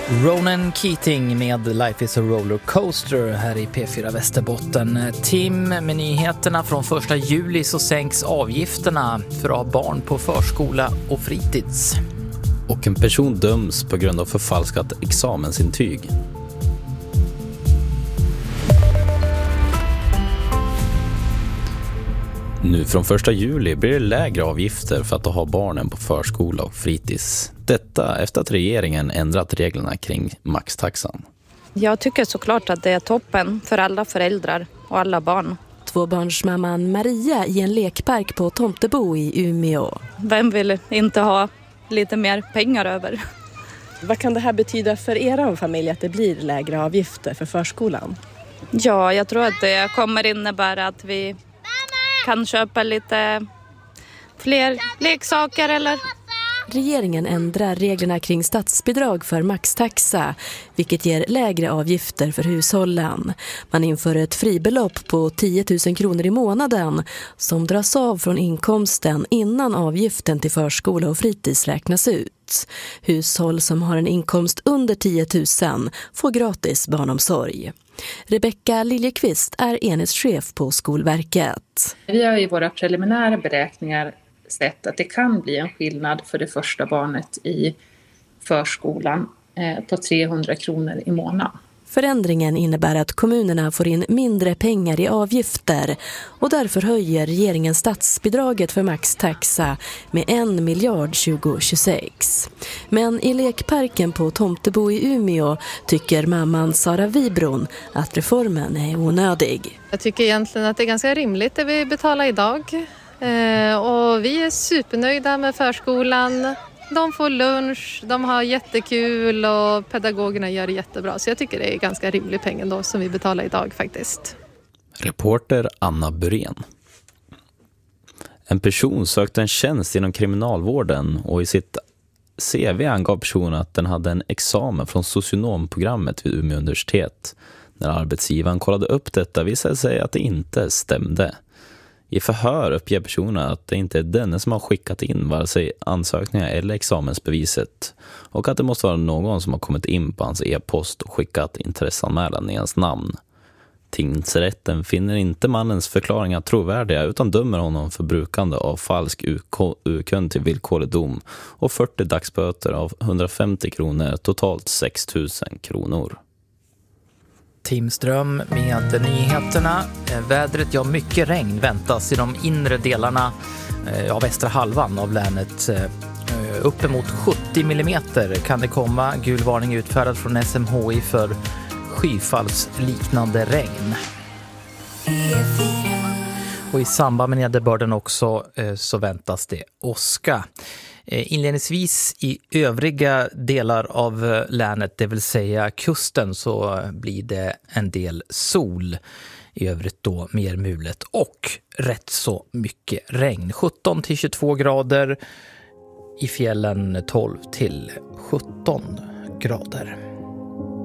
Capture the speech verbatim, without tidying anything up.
Ronan Keating med Life is a roller coaster här i P fyra Västerbotten. Tim, med nyheterna från första juli så sänks avgifterna för att ha barn på förskola och fritids. Och en person döms på grund av förfalskat examensintyg. Nu från första juli blir det lägre avgifter för att ha barnen på förskola och fritids. Detta efter att regeringen ändrat reglerna kring maxtaxan. Jag tycker såklart att det är toppen för alla föräldrar och alla barn. Tvåbarnsmamman Maria i en lekpark på Tomtebo i Umeå. Vem vill inte ha lite mer pengar över? Vad kan det här betyda för er familj att det blir lägre avgifter för förskolan? Ja, jag tror att det kommer innebära att vi kan köpa lite fler leksaker eller... Regeringen ändrar reglerna kring statsbidrag för maxtaxa, vilket ger lägre avgifter för hushållen. Man inför ett fribelopp på tio tusen kronor i månaden som dras av från inkomsten innan avgiften till förskola och fritids räknas ut. Hushåll som har en inkomst under tio tusen får gratis barnomsorg. Rebecka Liljekvist är enhetschef på Skolverket. Vi har i våra preliminära beräkningar sett att det kan bli en skillnad för det första barnet i förskolan på trehundra kronor i månaden. Förändringen innebär att kommunerna får in mindre pengar i avgifter och därför höjer regeringen statsbidraget för maxtaxa med en miljard tjugohundratjugosex. Men i lekparken på Tomtebo i Umeå tycker mamman Sara Vibron att reformen är onödig. Jag tycker egentligen att det är ganska rimligt det vi betalar idag. Eh, och vi är supernöjda med förskolan. De får lunch, de har jättekul och pedagogerna gör det jättebra. Så jag tycker det är ganska rimlig pengar då som vi betalar idag faktiskt. Reporter Anna Burén. En person sökte en tjänst inom kriminalvården och i sitt C V angav personen att den hade en examen från socionomprogrammet vid Umeå universitet. När arbetsgivaren kollade upp detta visade sig att det inte stämde. I förhör uppger personen att det inte är denne som har skickat in vare sig ansökningar eller examensbeviset och att det måste vara någon som har kommit in på hans e-post och skickat intresseanmälan i hans namn. Tingsrätten finner inte mannens förklaringar trovärdiga utan dömer honom för brukande av falsk urkund till villkorlig dom och fyrtio dagsböter av hundrafemtio kronor, totalt sex tusen kronor. Tim Ström med nyheterna. Vädret, ja, mycket regn väntas i de inre delarna av västra halvan av länet. Uppemot sjuttio millimeter kan det komma. Gul varning utfärdad från S M H I för skyfallsliknande regn. Och i samband med nederbörden också så väntas det åska. Inledningsvis i övriga delar av länet, det vill säga kusten, så blir det en del sol. I övrigt då mer mulet och rätt så mycket regn. sjutton till tjugotvå grader, i fjällen tolv till sjutton grader.